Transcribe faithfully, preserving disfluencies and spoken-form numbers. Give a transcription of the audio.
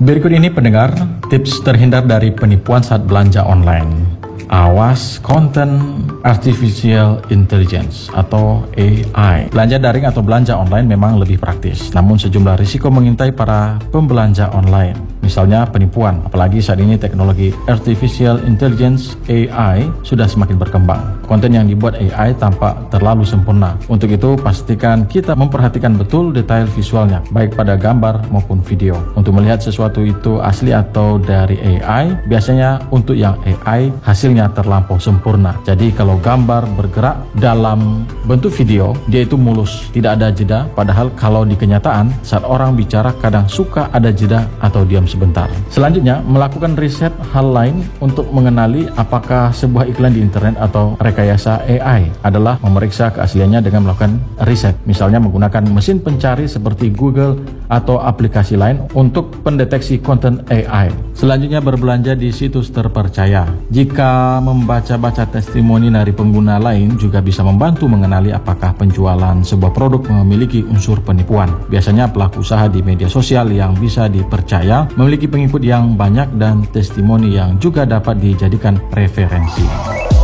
Berikut ini pendengar, tips terhindar dari penipuan saat belanja online. Awas konten artificial intelligence atau A I. Belanja daring atau belanja online memang lebih praktis, namun sejumlah risiko mengintai para pembelanja online. Misalnya penipuan, apalagi saat ini teknologi artificial intelligence A I sudah semakin berkembang. Konten yang dibuat A I tampak terlalu sempurna. Untuk itu, pastikan kita memperhatikan betul detail visualnya, baik pada gambar maupun video. Untuk melihat sesuatu itu asli atau dari A I, biasanya untuk yang A I hasilnya terlampau sempurna. Jadi kalau gambar bergerak dalam bentuk video, dia itu mulus, tidak ada jeda. Padahal kalau di kenyataan, saat orang bicara kadang suka ada jeda atau diam sebentar. Selanjutnya, melakukan riset hal lain untuk mengenali apakah sebuah iklan di internet atau rekayasa A I adalah memeriksa keasliannya dengan melakukan riset. Misalnya menggunakan mesin pencari seperti Google atau aplikasi lain untuk pendeteksi konten A I. Selanjutnya, berbelanja di situs terpercaya. Jika membaca-baca testimoni dari pengguna lain juga bisa membantu mengenali apakah penjualan sebuah produk memiliki unsur penipuan. Biasanya pelaku usaha di media sosial yang bisa dipercaya memiliki pengikut yang banyak dan testimoni yang juga dapat dijadikan referensi.